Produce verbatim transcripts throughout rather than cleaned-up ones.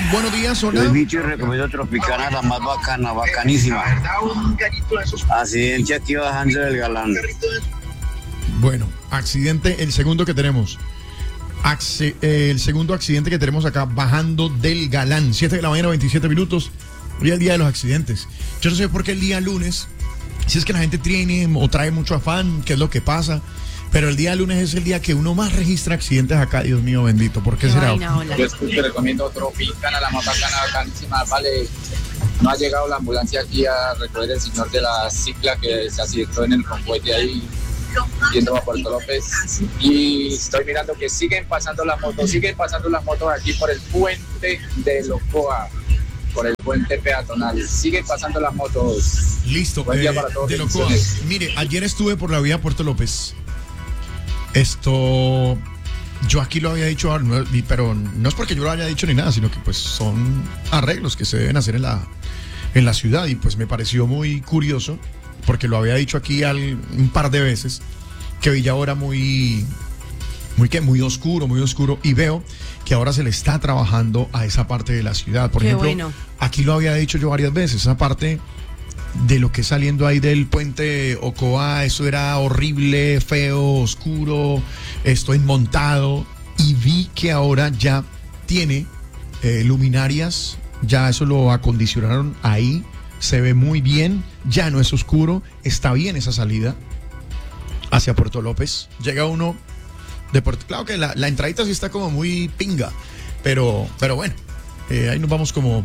Buenos días, hola. El bicho y recomiendo Tropicana, la más bacana, bacanísima. Accidente aquí bajando del Galán. Bueno, accidente, el segundo que tenemos. Acce- eh, el segundo accidente que tenemos acá, bajando del Galán. siete de la mañana, veintisiete minutos. Hoy es el día de los accidentes. Yo no sé por qué el día lunes, si es que la gente tiene o trae mucho afán, qué es lo que pasa. Pero el día lunes es el día que uno más registra accidentes acá, Dios mío bendito. ¿Por qué, qué será? Vaina, yo te recomiendo Tropicana, la más bacana, bacanísima. Vale, no ha llegado la ambulancia aquí a recoger el señor de la cicla que se accidentó en el convoy ahí, yendo a Puerto López. Y estoy mirando que siguen pasando las motos, siguen pasando las motos aquí por el puente de Locoa, por el puente peatonal. Siguen pasando las motos. Listo, Buen día eh, para todos. de Locoa. Mire, ayer estuve por la vía Puerto López. Esto, yo aquí lo había dicho, pero no es porque yo lo haya dicho ni nada, sino que pues son arreglos que se deben hacer en la, en la ciudad y pues me pareció muy curioso, porque lo había dicho aquí al, un par de veces, que veía ahora muy, muy, ¿qué? muy oscuro, muy oscuro, y veo que ahora se le está trabajando a esa parte de la ciudad. Por Qué ejemplo, bueno. Aquí lo había dicho yo varias veces, esa parte de lo que saliendo ahí del puente Ocoa, eso era horrible, feo, oscuro, esto inmontado, y vi que ahora ya tiene eh, luminarias, ya eso lo acondicionaron ahí, se ve muy bien, ya no es oscuro, está bien esa salida hacia Puerto López. Llega uno de Puerto, claro que la, la entradita sí está como muy pinga, pero, pero bueno, eh, ahí nos vamos como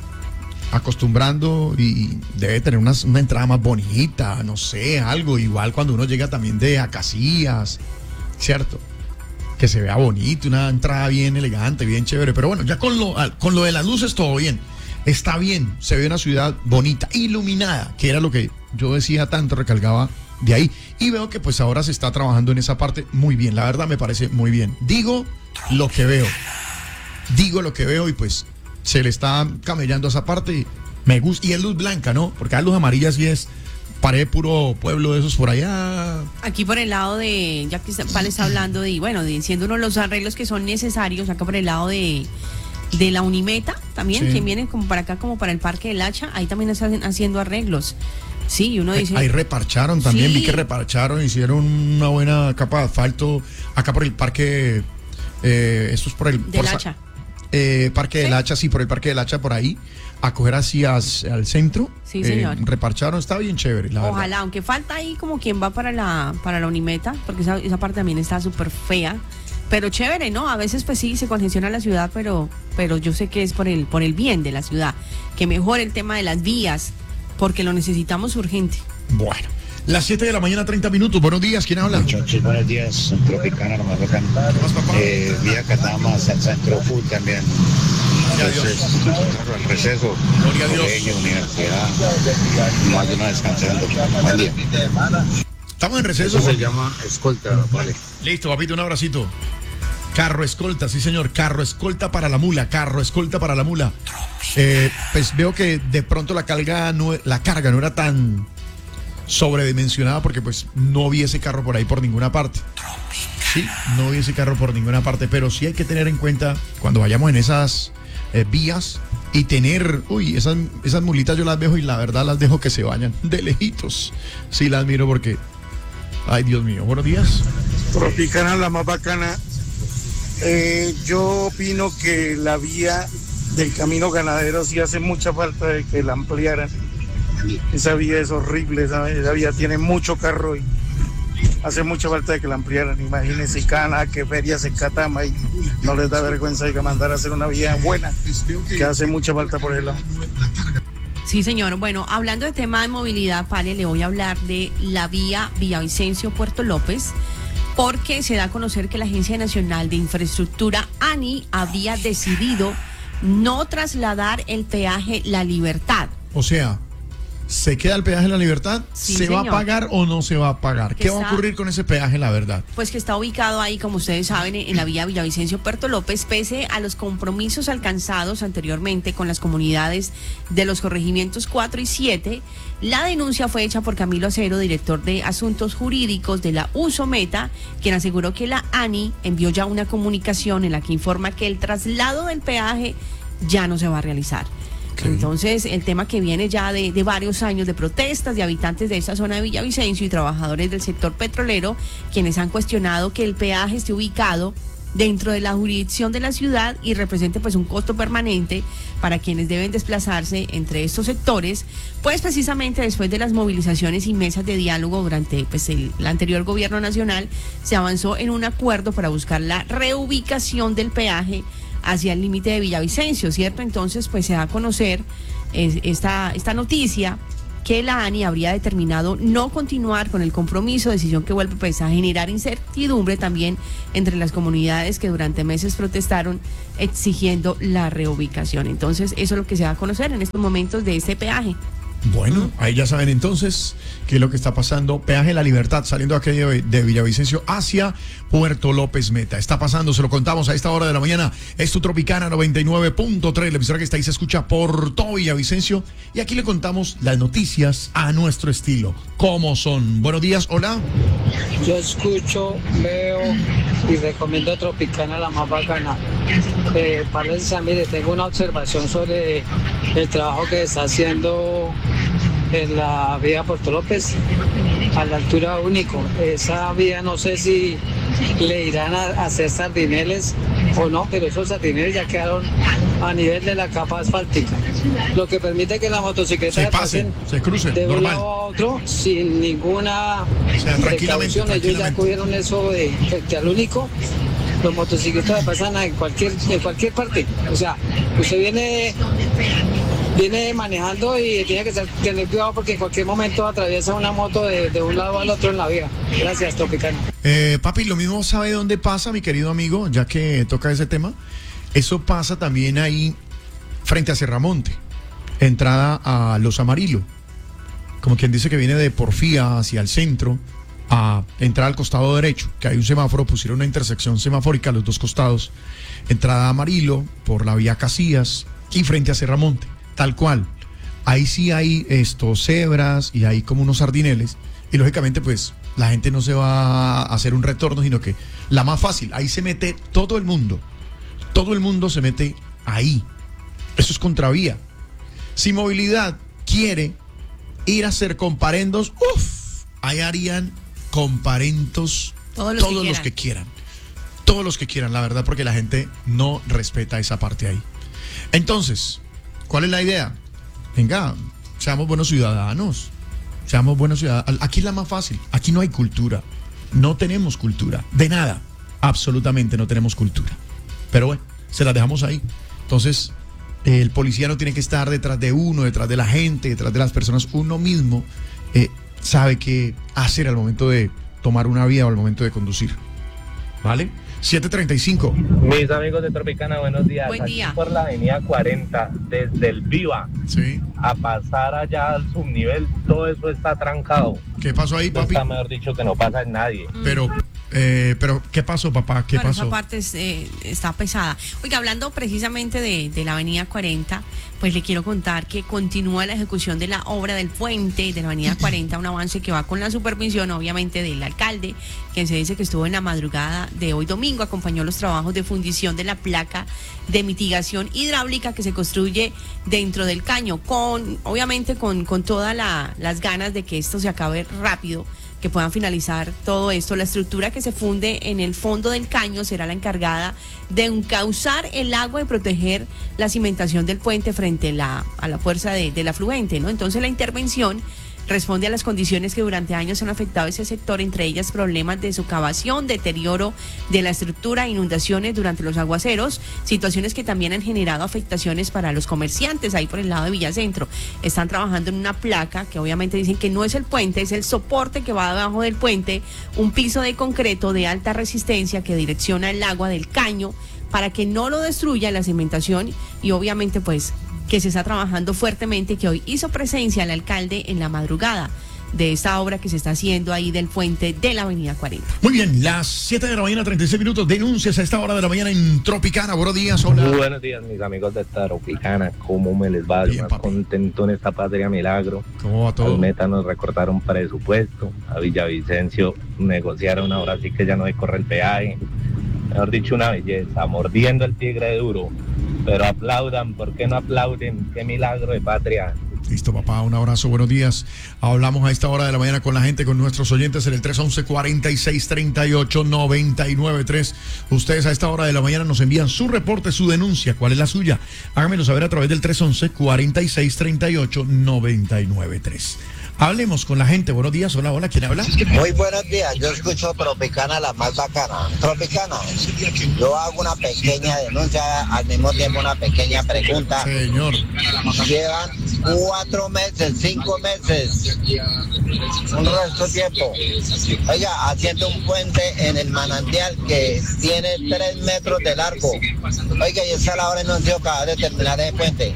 acostumbrando y debe tener una, una entrada más bonita, no sé, algo igual cuando uno llega también de Acacias, ¿cierto? Que se vea bonito, una entrada bien elegante, bien chévere, pero bueno, ya con lo, con lo de las luces todo bien, está bien, se ve una ciudad bonita, iluminada, que era lo que yo decía tanto, recalcaba de ahí, y veo que pues ahora se está trabajando en esa parte muy bien, la verdad me parece muy bien, digo lo que veo, digo lo que veo y pues se le está camellando esa parte y me gusta, y es luz blanca, ¿no? Porque hay luz amarilla sí es pared puro pueblo de esos por allá. Aquí por el lado de, ya que Vale está hablando de, bueno, de siendo uno de los arreglos que son necesarios, acá por el lado de, de la Unimeta, también, Sí. que vienen como para acá, como para el Parque del Hacha, ahí también están haciendo arreglos. Sí, y uno dice... Ahí reparcharon también, Sí. vi que reparcharon, hicieron una buena capa de asfalto, acá por el parque, eh, esto es por el... Del por Sa- Hacha. Eh, Parque ¿Sí? del Hacha, sí, por el Parque del Hacha, por ahí, a coger hacia, hacia el centro. Sí, eh, señor. Reparcharon, está bien chévere, la Ojalá, verdad. aunque falta ahí como quien va para la para la Unimeta, porque esa, esa parte también está súper fea, pero chévere, ¿no? A veces pues sí, se congestiona la ciudad, pero pero yo sé que es por el por el bien de la ciudad, que mejore el tema de las vías, porque lo necesitamos urgente. Bueno, las siete de la mañana, treinta minutos, buenos días, ¿quién habla? Muchachos, buenos días, Tropicana, nomás bacán. más, papá? Eh, vía Catama, Centro Full también. Gloria a Dios. Entonces, claro, el receso, Gloria a Dios. colegio, universidad, más de una descansando. Buen día. Estamos en receso. Eso se llama escolta, vale. Listo, papito, un abracito. Carro escolta, sí señor, carro escolta para la mula, carro escolta para la mula. Eh, pues veo que de pronto la carga no, la carga no era tan sobredimensionada porque pues no vi ese carro por ahí por ninguna parte. Sí, no vi ese carro por ninguna parte, pero sí hay que tener en cuenta cuando vayamos en esas eh, vías y tener, uy, esas, esas mulitas yo las dejo y la verdad las dejo que se vayan de lejitos. Sí las miro porque, ay Dios mío, buenos días. Tropicana, la más bacana. Eh, yo opino que la vía del camino ganadero sí hace mucha falta de que la ampliaran. Esa vía es horrible, esa, esa vía tiene mucho carro y hace mucha falta de que la ampliaran. Imagínense, Cana, que ferias en Catama y no les da vergüenza de que mandar a hacer una vía buena, que hace mucha falta por el lado. Sí, señor. Bueno, hablando de tema de movilidad, Pale, le voy a hablar de la vía Villavicencio-Puerto López, porque se da a conocer que la Agencia Nacional de Infraestructura, ANI, había decidido no trasladar el peaje La Libertad. O sea, ¿se queda el peaje La Libertad? Sí, ¿Se va a señor. pagar o no se va a pagar? Que ¿Qué va a está- ocurrir con ese peaje, la verdad? Pues que está ubicado ahí, como ustedes saben, en la vía Villavicencio-Puerto López, pese a los compromisos alcanzados anteriormente con las comunidades de los corregimientos cuatro y siete. La denuncia fue hecha por Camilo Acero, director de Asuntos Jurídicos de la Usometa, quien aseguró que la ANI envió ya una comunicación en la que informa que el traslado del peaje ya no se va a realizar. Okay. Entonces, el tema que viene ya de, de varios años de protestas de habitantes de esta zona de Villavicencio y trabajadores del sector petrolero, quienes han cuestionado que el peaje esté ubicado dentro de la jurisdicción de la ciudad y represente pues un costo permanente para quienes deben desplazarse entre estos sectores, pues precisamente después de las movilizaciones y mesas de diálogo durante pues el, el anterior gobierno nacional, se avanzó en un acuerdo para buscar la reubicación del peaje hacia el límite de Villavicencio, ¿cierto? Entonces, pues se da a conocer eh, esta, esta noticia que la ANI habría determinado no continuar con el compromiso, decisión que vuelve pues a generar incertidumbre también entre las comunidades que durante meses protestaron exigiendo la reubicación. Entonces, eso es lo que se da a conocer en estos momentos de este peaje. Bueno, ahí ya saben entonces qué es lo que está pasando. Peaje La Libertad, saliendo aquí de, de Villavicencio hacia Puerto López Meta. Está pasando, se lo contamos a esta hora de la mañana. Es tu Tropicana noventa y nueve punto tres, la emisora que está ahí se escucha por todo Villavicencio. Y aquí le contamos las noticias a nuestro estilo. ¿Cómo son? Buenos días, hola. Yo escucho, veo y recomiendo Tropicana, la más bacana. Eh, para mire, tengo una observación sobre el trabajo que está haciendo en la vía Puerto López, a la altura Único. Esa vía no sé si le irán a hacer sardineles o no, pero esos sardineles ya quedaron a nivel de la capa asfáltica, lo que permite que las motocicletas se pasen, se crucen, de un normal. lado a otro sin ninguna o sea, precaución. Ellos ya cogieron eso de frente al Único. Los motociclistas pasan en cualquier, en cualquier parte. O sea, usted viene viene manejando y tiene que tener cuidado porque en cualquier momento atraviesa una moto de, de un lado al otro en la vía. Gracias, Tropicana. Eh, papi, lo mismo sabe dónde pasa, mi querido amigo, ya que toca ese tema. Eso pasa también ahí frente a Serramonte, entrada a Los Amarillo. Como quien dice que viene de Porfía hacia el centro, a entrar al costado derecho, que hay un semáforo, pusieron una intersección semafórica a los dos costados, entrada a Amarillo por la vía Casillas y frente a Serramonte, tal cual. Ahí sí hay estos cebras y hay como unos sardineles y lógicamente pues la gente no se va a hacer un retorno, sino que la más fácil, ahí se mete todo el mundo, todo el mundo se mete ahí. Eso es contravía. Si Movilidad quiere ir a hacer comparendos, uff, ahí harían comparentos todos, los, todos que los que quieran, todos los que quieran, la verdad, porque la gente no respeta esa parte ahí. Entonces, ¿cuál es la idea? Venga, seamos buenos ciudadanos, seamos buenos ciudadanos. Aquí es la más fácil, aquí no hay cultura, no tenemos cultura, de nada, absolutamente no tenemos cultura. Pero bueno, se las dejamos ahí. Entonces, el policía no tiene que estar detrás de uno, detrás de la gente, detrás de las personas, uno mismo eh, sabe qué hacer al momento de tomar una vía o al momento de conducir. ¿Vale? siete treinta y cinco. Mis amigos de Tropicana, buenos días. Buen día. Aquí por la avenida cuarenta, desde el Viva, sí, a pasar allá al subnivel, todo eso está trancado. ¿Qué pasó ahí, papi? Está mejor dicho que no pasa en nadie. Pero, eh, pero ¿qué pasó, papá? ¿Qué bueno, pasó? Esa parte es, eh, está pesada. Oiga, hablando precisamente de, de la avenida cuarenta, pues le quiero contar que continúa la ejecución de la obra del puente de la avenida cuarenta, un avance que va con la supervisión, obviamente, del alcalde, quien se dice que estuvo en la madrugada de hoy domingo, acompañó los trabajos de fundición de la placa de mitigación hidráulica que se construye dentro del caño, con, obviamente, con, con todas la, las ganas de que esto se acabe rápido, que puedan finalizar todo esto. La estructura que se funde en el fondo del caño será la encargada de encauzar el agua y proteger la cimentación del puente frente a la, a la fuerza de, del afluente, ¿no? Entonces la intervención responde a las condiciones que durante años han afectado ese sector, entre ellas problemas de socavación, deterioro de la estructura, inundaciones durante los aguaceros, situaciones que también han generado afectaciones para los comerciantes ahí por el lado de Villacentro. Están trabajando en una placa que obviamente dicen que no es el puente, es el soporte que va debajo del puente, un piso de concreto de alta resistencia que direcciona el agua del caño para que no lo destruya la cimentación y obviamente pues que se está trabajando fuertemente, que hoy hizo presencia el alcalde en la madrugada de esta obra que se está haciendo ahí del puente de la avenida cuarenta. Muy bien, las siete de la mañana, treinta y seis minutos, denuncias a esta hora de la mañana en Tropicana. Buenos días, hola. Muy buenos días, mis amigos de Tropicana, ¿cómo me les va? Bien, Yo más papi. contento en esta patria milagro. ¿Cómo va todo? Al Meta nos recortaron presupuesto, a Villavicencio negociaron, ahora sí que ya no hay corre el peaje. mejor dicho, una belleza, mordiendo el tigre duro. Pero aplaudan, ¿por qué no aplauden? ¡Qué milagro de patria! Listo, papá, un abrazo, buenos días. Hablamos a esta hora de la mañana con la gente, con nuestros oyentes en el tres once, cuarenta y seis, treinta y ocho, noventa y nueve tres. Ustedes a esta hora de la mañana nos envían su reporte, su denuncia. ¿Cuál es la suya? Háganmelo saber a través del tres once, cuarenta y seis, treinta y ocho, noventa y nueve tres. Hablemos con la gente. Buenos días, hola, hola, ¿quién habla? Muy buenos días, yo escucho Tropicana, la más bacana. Tropicana, yo hago una pequeña denuncia, al mismo tiempo una pequeña pregunta. Señor. Llevan cuatro meses, cinco meses, un resto de tiempo. Oiga, haciendo un puente en el manantial que tiene tres metros de largo. Oiga, y esa la hora no han sido capaz de terminar ese puente.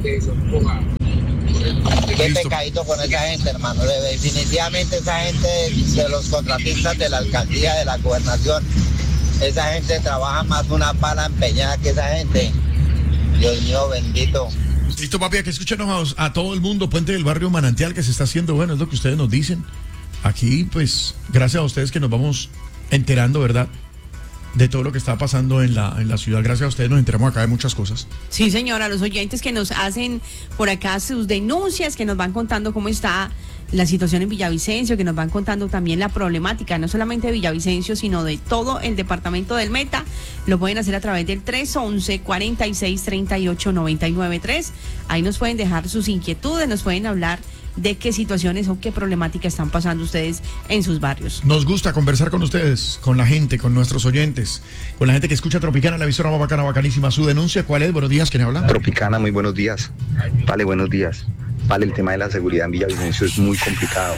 Qué Listo. pecadito con esa gente, hermano. Definitivamente esa gente de los contratistas de la alcaldía, de la gobernación, esa gente trabaja más una pala empeñada que esa gente. Dios mío, bendito. Listo, papi, aquí escúchanos a, a todo el mundo. Puente del barrio Manantial que se está haciendo, bueno, es lo que ustedes nos dicen. Aquí, pues, gracias a ustedes que nos vamos enterando, ¿verdad?, de todo lo que está pasando en la, en la ciudad. Gracias a ustedes nos enteramos acá de muchas cosas. Sí, señora, los oyentes que nos hacen por acá sus denuncias, que nos van contando cómo está la situación en Villavicencio, que nos van contando también la problemática, no solamente de Villavicencio, sino de todo el departamento del Meta. Lo pueden hacer a través del tres once, cuarenta y seis, treinta y ocho, noventa y nueve tres. Ahí nos pueden dejar sus inquietudes, nos pueden hablar de qué situaciones o qué problemática están pasando ustedes en sus barrios. Nos gusta conversar con ustedes, con la gente, con nuestros oyentes, con la gente que escucha Tropicana, la emisora más bacana, bacanísima. Su denuncia, ¿cuál es? Buenos días, ¿quién habla? Tropicana, muy buenos días. Vale, buenos días. Vale, el tema de la seguridad en Villavicencio es muy complicado,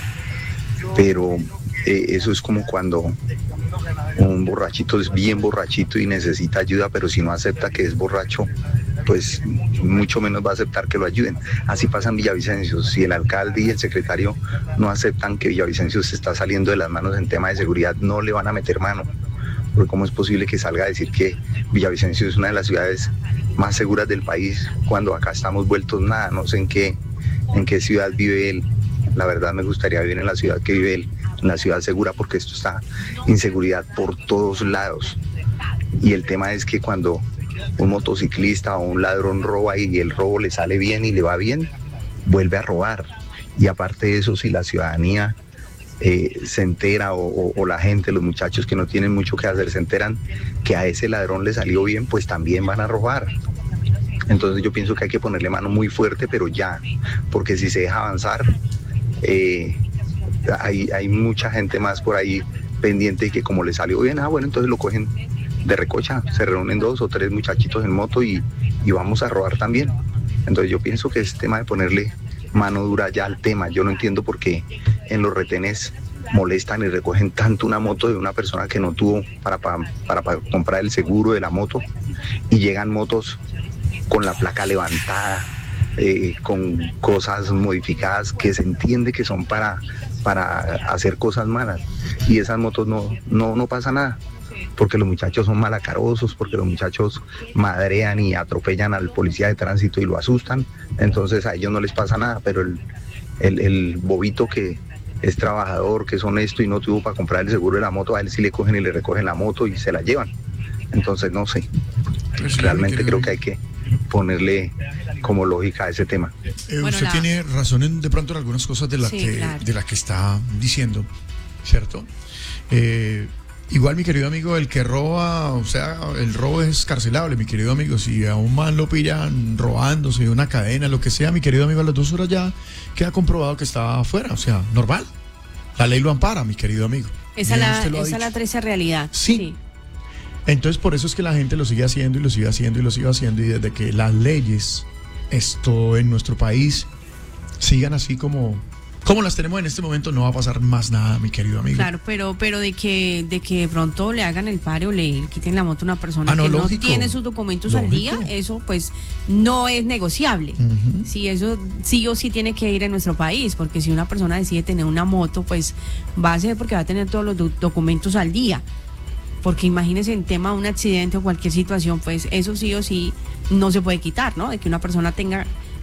pero eh, eso es como cuando un borrachito es bien borrachito y necesita ayuda, pero si no acepta que es borracho, pues mucho menos va a aceptar que lo ayuden. Así pasa en Villavicencio. Si el alcalde y el secretario no aceptan que Villavicencio se está saliendo de las manos en tema de seguridad, no le van a meter mano. Porque cómo es posible que salga a decir que Villavicencio es una de las ciudades más seguras del país cuando acá estamos vueltos nada. No sé en qué, en qué ciudad vive él. La verdad me gustaría vivir en la ciudad que vive él, en la ciudad segura, porque esto está inseguridad por todos lados. Y el tema es que cuando un motociclista o un ladrón roba y el robo le sale bien y le va bien, vuelve a robar. Y aparte de eso, si la ciudadanía eh, se entera o, o, o la gente, los muchachos que no tienen mucho que hacer, se enteran que a ese ladrón le salió bien, pues también van a robar. Entonces yo pienso que hay que ponerle mano muy fuerte, pero ya, porque si se deja avanzar, eh, hay, hay mucha gente más por ahí pendiente y que como le salió bien, ah bueno, entonces lo cogen de recocha, se reúnen dos o tres muchachitos en moto y, y vamos a robar también. Entonces yo pienso que es tema de ponerle mano dura ya al tema. Yo no entiendo por qué en los retenes molestan y recogen tanto una moto de una persona que no tuvo para, para, para, para comprar el seguro de la moto, y llegan motos con la placa levantada, eh, con cosas modificadas que se entiende que son para, para hacer cosas malas, y esas motos no, no, no pasa nada, porque los muchachos son malacarosos, porque los muchachos madrean y atropellan al policía de tránsito y lo asustan. Entonces a ellos no les pasa nada, pero el, el, el bobito que es trabajador, que es honesto y no tuvo para comprar el seguro de la moto, a él sí le cogen y le recogen la moto y se la llevan. Entonces no sé, pues realmente creo que hay que ponerle como lógica a ese tema. Eh, bueno, usted la... tiene razón en, de pronto en algunas cosas de las sí, que claro. de las que está diciendo, ¿cierto? Eh, igual, mi querido amigo, el que roba, o sea, el robo es escarcelable, mi querido amigo. Si a un man lo pillan robándose una cadena, lo que sea, mi querido amigo, a las dos horas ya queda comprobado que está afuera, o sea, normal. La ley lo ampara, mi querido amigo. Esa la, esa la triste realidad. Sí. sí. Entonces, por eso es que la gente lo sigue haciendo y lo sigue haciendo y lo sigue haciendo, y desde que las leyes, esto en nuestro país, sigan así como... como las tenemos en este momento, no va a pasar más nada, mi querido amigo. Claro, pero pero de que de que de pronto le hagan el paro o le quiten la moto a una persona ah, no, que lógico, no tiene sus documentos lógico. al día, eso pues no es negociable. Uh-huh. Sí, eso sí o sí tiene que ir en nuestro país, porque si una persona decide tener una moto, pues va a ser porque va a tener todos los do- documentos al día. Porque imagínense, en tema de un accidente o cualquier situación, pues eso sí o sí no se puede quitar, ¿no? De que una persona tenga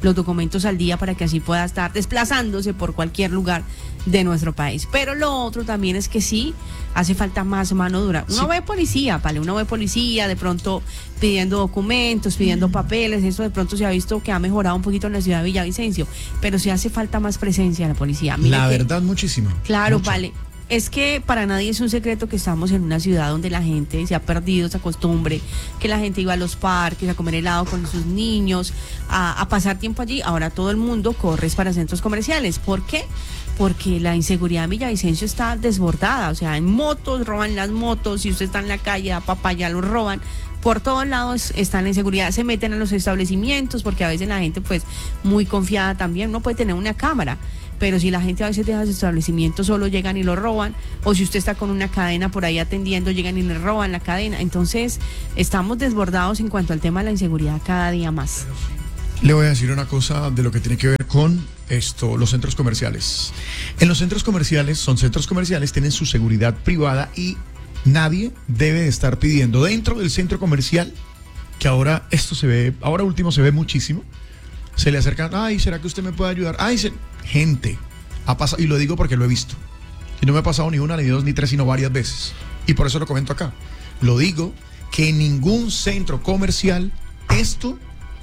los documentos al día para que así pueda estar desplazándose por cualquier lugar de nuestro país. Pero lo otro también es que sí, hace falta más mano dura. Uno sí. ve policía, vale, uno ve policía de pronto pidiendo documentos, pidiendo mm. papeles, eso de pronto se ha visto que ha mejorado un poquito en la ciudad de Villavicencio, pero sí hace falta más presencia de la policía. Mire la que, verdad, muchísimo. Claro, mucho. vale. Es que para nadie es un secreto que estamos en una ciudad donde la gente se ha perdido esa costumbre, que la gente iba a los parques a comer helado con sus niños, a, a pasar tiempo allí. Ahora todo el mundo corre para centros comerciales. ¿Por qué? Porque la inseguridad en Villavicencio está desbordada. O sea, en motos, roban las motos, si usted está en la calle, a papaya lo roban. Por todos lados está la inseguridad, se meten a los establecimientos, porque a veces la gente pues muy confiada también, no puede tener una cámara. Pero si la gente a veces deja su establecimiento, solo llegan y lo roban, o si usted está con una cadena por ahí atendiendo, llegan y le roban la cadena. Entonces, estamos desbordados en cuanto al tema de la inseguridad cada día más. Le voy a decir una cosa de lo que tiene que ver con esto, los centros comerciales. En los centros comerciales, son centros comerciales, tienen su seguridad privada y nadie debe de estar pidiendo dentro del centro comercial, que ahora esto se ve, ahora último se ve muchísimo. Se le acercan, ay, ¿será que usted me puede ayudar? Ay, se... gente, ha pasado, y lo digo porque lo he visto. Y no me ha pasado ni una, ni dos, ni tres, sino varias veces. Y por eso lo comento acá. Lo digo que en ningún centro comercial esto,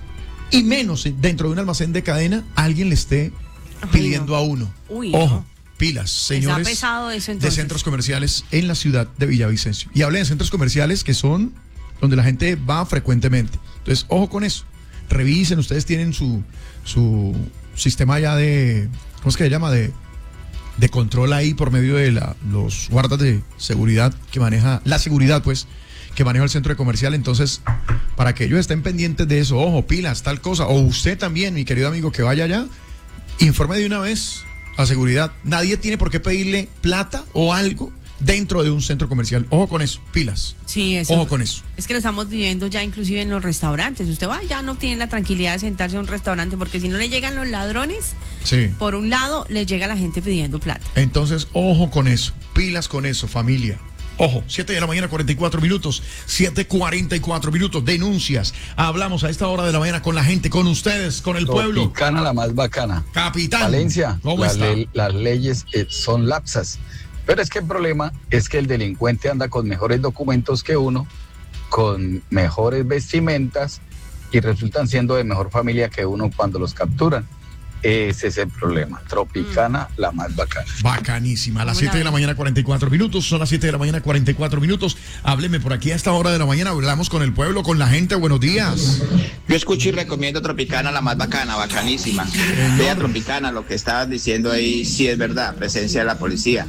y menos dentro de un almacén de cadena, alguien le esté pidiendo a uno. Uy, Ojo, no. pilas, señores, está pesado eso, de centros comerciales en la ciudad de Villavicencio. Y hablé de centros comerciales que son donde la gente va frecuentemente. Entonces, ojo con eso. Revisen, ustedes tienen su su sistema ya de, ¿cómo es que se llama? De, de control ahí por medio de la, los guardas de seguridad que maneja, la seguridad pues, que maneja el centro de comercial. Entonces, para que ellos estén pendientes de eso, ojo, pilas, tal cosa, o usted también, mi querido amigo que vaya allá, informe de una vez a seguridad. Nadie tiene por qué pedirle plata o algo dentro de un centro comercial. Ojo con eso, pilas. Sí, eso. Ojo con eso. Es que lo estamos viviendo ya inclusive en los restaurantes. Usted va, ya no tiene la tranquilidad de sentarse a un restaurante, porque si no le llegan los ladrones, sí. por un lado le llega la gente pidiendo plata. Entonces, ojo con eso, pilas con eso, familia. Ojo, siete de la mañana, cuarenta y cuatro minutos, siete cuarenta y cuatro minutos, denuncias. Hablamos a esta hora de la mañana con la gente, con ustedes, con el pueblo. Tropicana la más bacana. Capitán. Valencia, ¿cómo las, está? le, las leyes eh, son lapsas. Pero es que el problema es que el delincuente anda con mejores documentos que uno, con mejores vestimentas y resultan siendo de mejor familia que uno cuando los capturan. Ese es el problema. Tropicana, mm. la más bacana. Bacanísima. A las siete de la mañana, cuarenta y cuatro minutos. Son las siete de la mañana, cuarenta y cuatro minutos. Hábleme por aquí a esta hora de la mañana. Hablamos con el pueblo, con la gente. Buenos días. Yo escucho y recomiendo Tropicana, la más bacana, bacanísima. Vea, Tropicana, lo que estabas diciendo ahí sí es verdad. Presencia de la policía.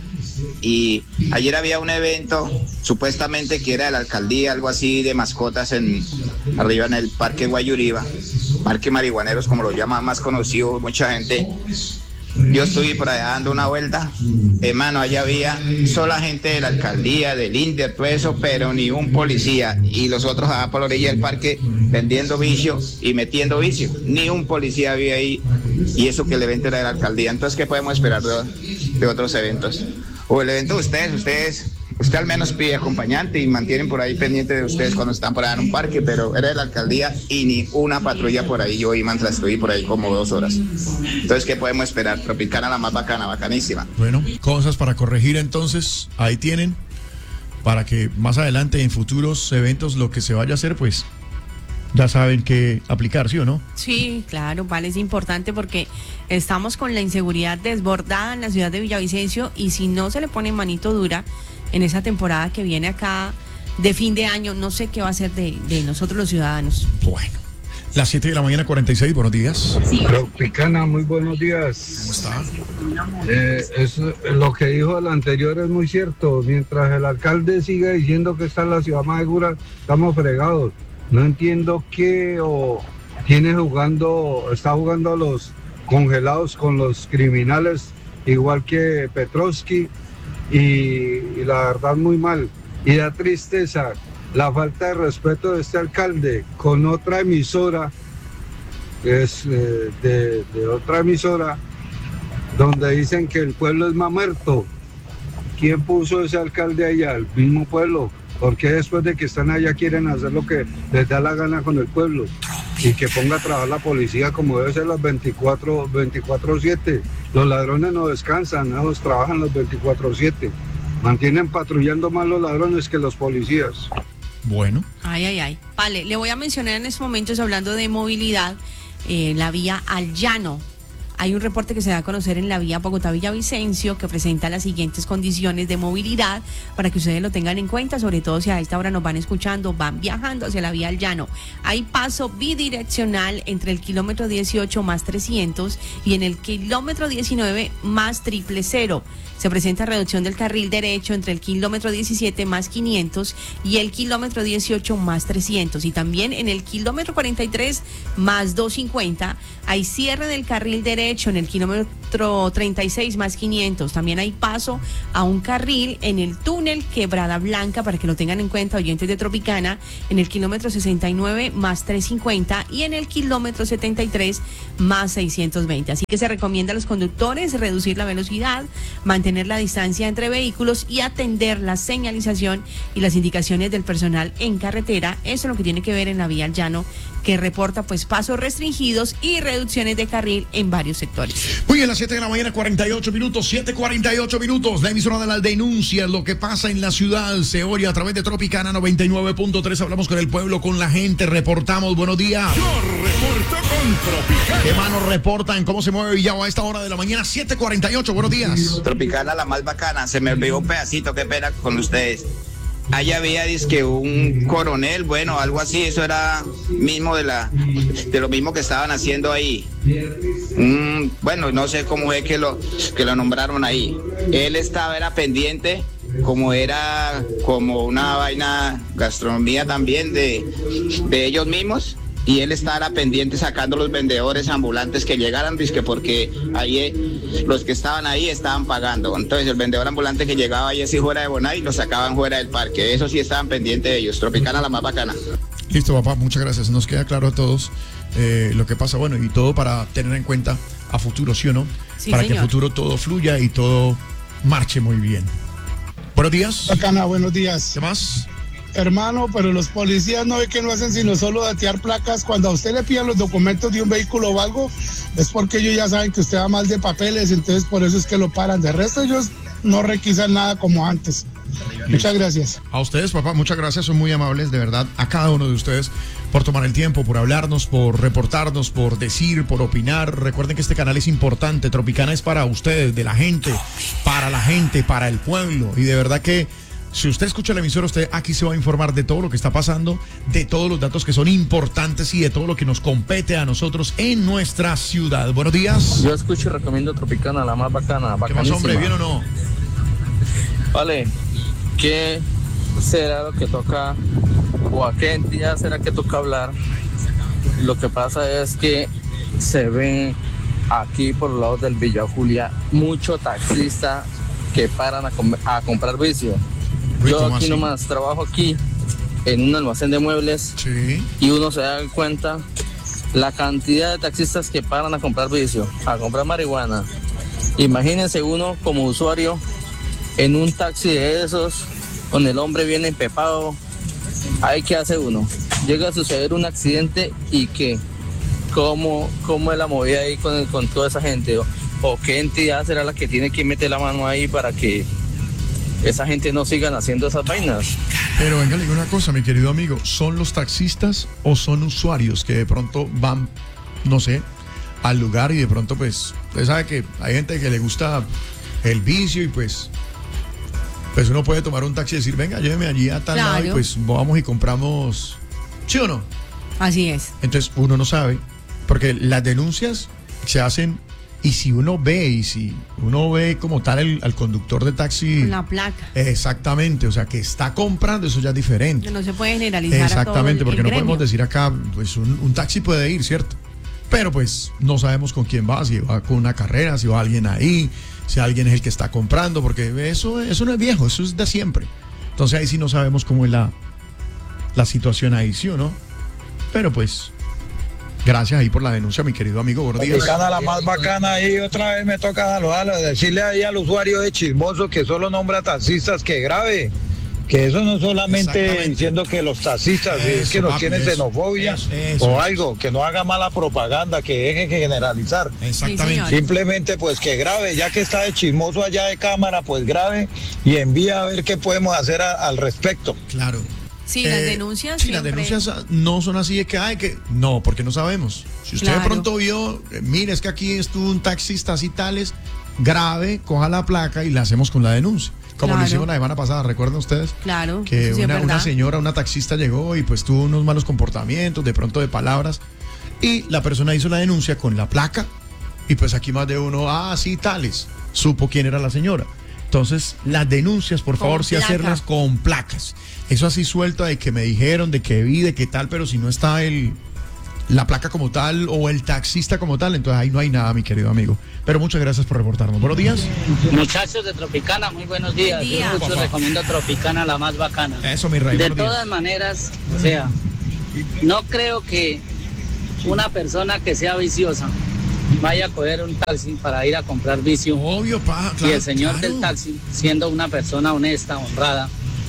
Y ayer había un evento, supuestamente que era de la alcaldía, algo así de mascotas en arriba en el Parque Guayuriba, Parque Marihuaneros, como lo llaman más conocido mucha gente. Yo estuve por allá dando una vuelta, hermano, allá había sola gente de la alcaldía, del INDER, todo eso, pero ni un policía, y los otros allá por la orilla del parque vendiendo vicio y metiendo vicio, ni un policía había ahí, y eso que el evento era de la alcaldía. Entonces, ¿qué podemos esperar de, de otros eventos? O el evento de ustedes, ustedes, usted al menos pide acompañante y mantienen por ahí pendiente de ustedes cuando están por allá en un parque, pero era de la alcaldía y ni una patrulla por ahí. Yo iba mientras estuve por ahí como dos horas. Entonces, ¿qué podemos esperar? Tropicana, la más bacana, bacanísima. Bueno, cosas para corregir entonces, ahí tienen, para que más adelante en futuros eventos lo que se vaya a hacer, pues ya saben qué aplicar, ¿sí o no? Sí, claro, vale, es importante porque estamos con la inseguridad desbordada en la ciudad de Villavicencio y si no se le pone manito dura en esa temporada que viene acá de fin de año, no sé qué va a ser de, de nosotros los ciudadanos. Bueno, las siete de la mañana, cuarenta y seis, buenos días. Sí. Tropicana, muy buenos días. ¿Cómo está? Eh, es, lo que dijo el anterior es muy cierto. Mientras el alcalde siga diciendo que está en la ciudad más segura, estamos fregados. No entiendo qué o tiene jugando, está jugando a los congelados con los criminales, igual que Petrovsky, y, y la verdad muy mal. Y da tristeza la falta de respeto de este alcalde con otra emisora, que es eh, de, de otra emisora, donde dicen que el pueblo es mamerto. ¿Quién puso ese alcalde allá? El mismo pueblo. ¿Por qué después de que están allá quieren hacer lo que les da la gana con el pueblo? y que ponga a trabajar la policía como debe ser las veinticuatro siete. Los ladrones no descansan, ellos trabajan los veinticuatro siete. Mantienen patrullando más los ladrones que los policías. Bueno. Ay, ay, ay. Vale, le voy a mencionar en estos momentos, hablando de movilidad, eh, la vía al llano. Hay un reporte que se da a conocer en la vía Bogotá-Villavicencio que presenta las siguientes condiciones de movilidad para que ustedes lo tengan en cuenta, sobre todo si a esta hora nos van escuchando, van viajando hacia la vía al llano. Hay paso bidireccional entre el kilómetro dieciocho más trescientos y en el kilómetro diecinueve más triple cero. Se presenta reducción del carril derecho entre el kilómetro diecisiete más quinientos y el kilómetro dieciocho más trescientos. Y también en el kilómetro cuarenta y tres más doscientos cincuenta hay cierre del carril derecho en el kilómetro treinta y seis más quinientos. También hay paso a un carril en el túnel Quebrada Blanca, para que lo tengan en cuenta, oyentes de Tropicana, en el kilómetro sesenta y nueve más trescientos cincuenta y en el kilómetro setenta y tres más seiscientos veinte. Así que se recomienda a los conductores reducir la velocidad, mantener la distancia entre vehículos y atender la señalización y las indicaciones del personal en carretera. Eso es lo que tiene que ver en la vía al llano, que reporta pues pasos restringidos y reducciones de carril en varios sectores. Muy bien, las siete de la mañana, cuarenta y ocho minutos, siete cuarenta y ocho minutos. La emisora de las denuncias, lo que pasa en la ciudad se oye a través de Tropicana noventa y nueve punto tres. Hablamos con el pueblo, con la gente, reportamos. Buenos días. Yo reporto con Tropicana. ¿Qué manos reportan? ¿Cómo se mueve Villavo a esta hora de la mañana? siete cuarenta y ocho, buenos días. Tropicana, la más bacana. Se me olvidó un pedacito, qué pena con ustedes. Allá había dizque un coronel, bueno, algo así, eso era mismo de la de lo mismo que estaban haciendo ahí. Mm, bueno, no sé cómo es que lo que lo nombraron ahí. Él estaba era pendiente, como era como una vaina gastronomía también de, de ellos mismos. Y él estaba pendiente sacando los vendedores ambulantes que llegaran, dizque porque ahí eh, los que estaban ahí estaban pagando. Entonces el vendedor ambulante que llegaba ahí así fuera de Bonay, lo sacaban fuera del parque. Eso sí estaban pendientes de ellos. Tropicana, la más bacana. Listo, papá, muchas gracias. Nos queda claro a todos eh, lo que pasa, bueno, y todo para tener en cuenta a futuro, ¿sí o no? Sí, para señor. que a futuro todo fluya y todo marche muy bien. Buenos días. Bacana, buenos días. ¿Qué más? Hermano, pero los policías no ve que no hacen sino solo datear placas. Cuando a usted le pidan los documentos de un vehículo o algo, es porque ellos ya saben que usted va mal de papeles, entonces por eso es que lo paran. De resto ellos no requisan nada como antes. Muchas gracias. A ustedes, papá, muchas gracias, son muy amables, de verdad, a cada uno de ustedes por tomar el tiempo, por hablarnos, por reportarnos, por decir, por opinar. Recuerden que este canal es importante, Tropicana es para ustedes, de la gente, para la gente, para el pueblo, y de verdad que si usted escucha la emisora, usted aquí se va a informar de todo lo que está pasando, de todos los datos que son importantes y de todo lo que nos compete a nosotros en nuestra ciudad. Buenos días. Yo escucho y recomiendo Tropicana, la más bacana, ¿Qué más, hombre? ¿Bien o no? Vale, ¿qué será lo que toca o a qué entidad será que toca hablar? Lo que pasa es que se ven aquí por los lados del Villa Julia muchos taxistas que paran a, com- a comprar vicio. Yo aquí así? nomás trabajo aquí en un almacén de muebles, sí, y uno se da cuenta la cantidad de taxistas que paran a comprar vicio, a comprar marihuana. Imagínense uno como usuario en un taxi de esos, con el hombre bien empepado. ¿Ahí qué hace uno? Llega a suceder un accidente y ¿qué? ¿Cómo, cómo es la movida ahí con, con toda esa gente? ¿O, o qué entidad será la que tiene que meter la mano ahí para que esa gente no sigan haciendo esas vainas? Pero venga, le digo una cosa, mi querido amigo, ¿son los taxistas o son usuarios que de pronto van, no sé, al lugar y de pronto pues, usted sabe que hay gente que le gusta el vicio y pues, pues uno puede tomar un taxi y decir, venga, lléveme allí a tal Claro. lado y pues vamos y compramos, ¿sí o no? Así es. Entonces uno no sabe, porque las denuncias se hacen. Y si uno ve, y si uno ve como tal el, al conductor de taxi. La placa. Exactamente, o sea, que está comprando, eso ya es diferente. Que no se puede generalizar. Exactamente, a todo el, porque el no gremio. podemos decir acá, pues un, un taxi puede ir, ¿cierto? Pero pues no sabemos con quién va, si va con una carrera, si va alguien ahí, si alguien es el que está comprando, porque eso, eso no es viejo, eso es de siempre. Entonces ahí sí no sabemos cómo es la, la situación ahí, ¿sí o no? Pero pues, gracias ahí por la denuncia, mi querido amigo. Buenos días. Tropicana, la más bacana, y otra vez me toca saludarla, decirle ahí al usuario de chismoso que solo nombra taxistas que grave, que eso no solamente diciendo que los taxistas Eso, es que nos papi, tienen eso, xenofobia eso, eso, o eso. algo, que no haga mala propaganda, que deje que generalizar. Exactamente. Simplemente pues que grabe, ya que está de chismoso allá de cámara, pues grabe y envía a ver qué podemos hacer a- al respecto. Claro. Sí, las denuncias Sí, las siempre- denuncias no son así de que, ay, que no, porque no sabemos. Si usted Claro. de pronto vio, eh, mire, es que aquí estuvo un taxista así tales, grave, coja la placa y la hacemos con la denuncia. Como Claro. lo hicimos la semana pasada, ¿recuerdan ustedes? Claro, Que eso sí es una, una verdad. señora, una taxista llegó y pues tuvo unos malos comportamientos, de pronto de palabras, y la persona hizo la denuncia con la placa, y pues aquí más de uno, ah, sí, tales, supo quién era la señora. Entonces, las denuncias, por Con favor, sí placa. hacerlas con placas. Eso así suelto de que me dijeron, de que vi, de que tal, pero si no está el la placa como tal o el taxista como tal, entonces ahí no hay nada, mi querido amigo. Pero muchas gracias por reportarnos. Buenos días. Muchachos de Tropicana, muy buenos días. Buen día. Yo mucho Papá. recomiendo Tropicana, la más bacana. Eso, mi rey. De buenos días. todas maneras, o sea, no creo que una persona que sea viciosa vaya a coger un taxi para ir a comprar vicio. Obvio, pa, y claro, el señor claro. del taxi, siendo una persona honesta, honrada,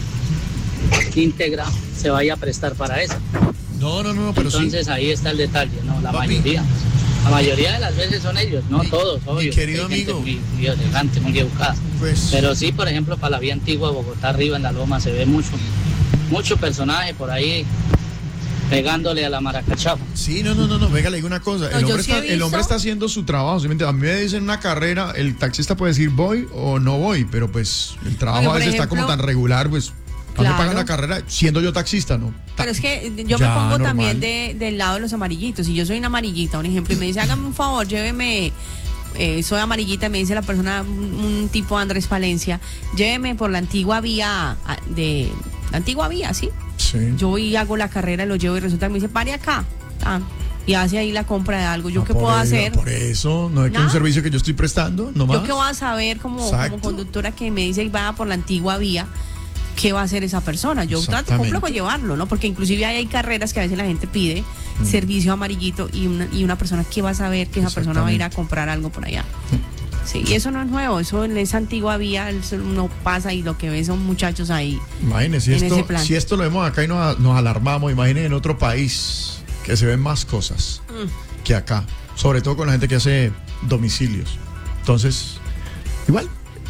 íntegra, se vaya a prestar para eso. No, no, no, pero sí. Entonces ahí está el detalle, ¿no? La Papi. mayoría. La mayoría de las veces son ellos, no todos, obvio. querido Hay gente amigo. Muy, muy elegante, muy educada. Pues- Pero sí, por ejemplo, para la vía antigua, Bogotá arriba en la loma, se ve mucho, mucho personaje por ahí pegándole a la maracachafa. Sí, no, no, no, no, venga, le digo una cosa. No, El yo hombre, sí he está, el hombre visto- está haciendo su trabajo. ¿Sí me entiende? A mí me dicen una carrera, el taxista puede decir voy o no voy, pero pues el trabajo Oye, a por veces está como ejemplo- tan regular, pues. ¿Para qué Claro. pagan la carrera siendo yo taxista, no? Pero es que yo Ya, me pongo normal. también de, del lado de los amarillitos. Si yo soy una amarillita, un ejemplo, y me dice, hágame un favor, lléveme, eh, soy amarillita, me dice la persona, un, un tipo Andrés Palencia, lléveme por la antigua vía, ah, de la antigua vía, ¿sí? Sí. Yo voy y hago la carrera, lo llevo y resulta que me dice, pare acá. Ah, y hace ahí la compra de algo. ¿Yo qué Por puedo eso- hacer? Por eso, no es que es un Nada. servicio que yo estoy prestando, no más. ¿Yo qué voy a saber como, Exacto. como conductora que me dice, vaya por la antigua vía? ¿Qué va a hacer esa persona? Yo trato, Exactamente. cumplo con llevarlo, ¿no? Porque inclusive hay, hay carreras que a veces la gente pide Mm. servicio amarillito y una, y una persona que va a saber que esa persona va a ir a comprar algo por allá. Sí, y eso no es nuevo, eso en esa antigua vía eso uno pasa y lo que ve son muchachos ahí. Imagínense, si en ese esto, plan. si esto lo vemos acá y nos, nos alarmamos, imaginen en otro país que se ven más cosas Mm. que acá, sobre todo con la gente que hace domicilios. Entonces, igual.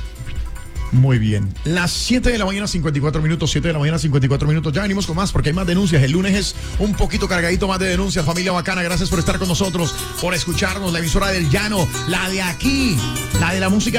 Muy bien. Las siete de la mañana, cincuenta y cuatro minutos, siete de la mañana, cincuenta y cuatro minutos. Ya venimos con más porque hay más denuncias. El lunes es un poquito cargadito más de denuncias. Familia bacana, gracias por estar con nosotros, por escucharnos. La emisora del llano, la de aquí, la de la música